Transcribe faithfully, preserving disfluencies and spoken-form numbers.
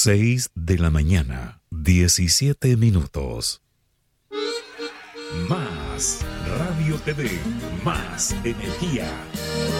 Seis de la mañana, diecisiete minutos. Más Radio T V, más energía.